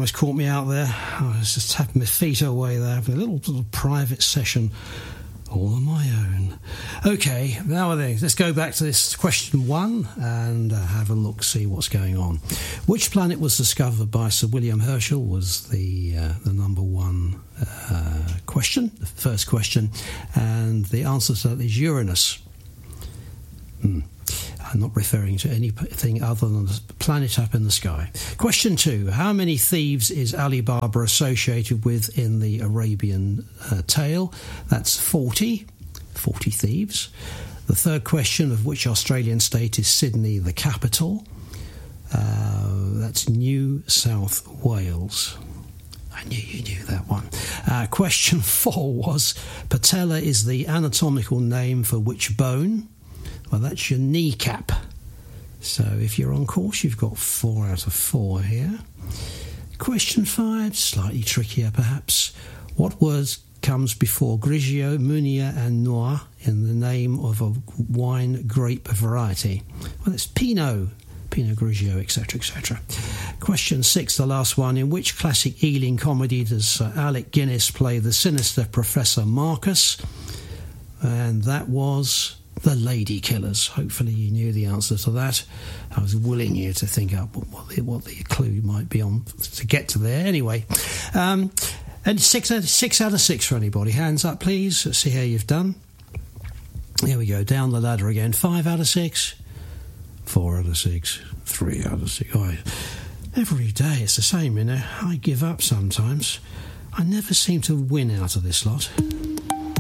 almost caught me out there. I was just tapping my feet away there, having a little private session all on my own. Okay, now then, let's go back to this question 1 and have a look, see what's going on. Which planet was discovered by Sir William Herschel was the number 1 question, the first question, and the answer to that is Uranus. I'm not referring to anything other than the planet up in the sky. Question 2. How many thieves is Ali Baba associated with in the Arabian tale? That's 40 thieves. The third question, of which Australian state is Sydney the capital? That's New South Wales. I knew you knew that one. Question 4 was, patella is the anatomical name for which bone? Well, that's your kneecap. So if you're on course, you've got 4 out of 4 here. Question 5, slightly trickier perhaps. What words comes before Grigio, Munia and Noir in the name of a wine grape variety? Well, it's Pinot Grigio, etc., etc. Question 6, the last one. In which classic Ealing comedy does Alec Guinness play the sinister Professor Marcus? And that was The Lady Killers. Hopefully you knew the answer to that. I was willing you to think up what the clue might be on to get to there. Anyway, and 6 out of 6 for anybody. Hands up, please. Let's see how you've done. Here we go. Down the ladder again. 5 out of 6. 4 out of 6. 3 out of 6. Oh, every day it's the same, you know. I give up sometimes. I never seem to win out of this lot.